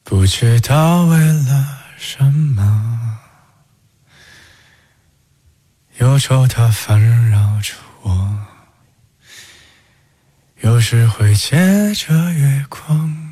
不知道为了什么，忧愁它烦扰着我，有时会借着月光